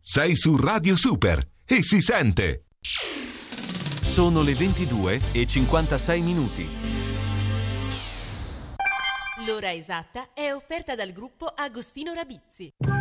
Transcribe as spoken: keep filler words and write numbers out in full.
Sei su Radio Super e si sente. Sono le ventidue e cinquantasei minuti. L'ora esatta è offerta dal gruppo Agostino Rabizzi.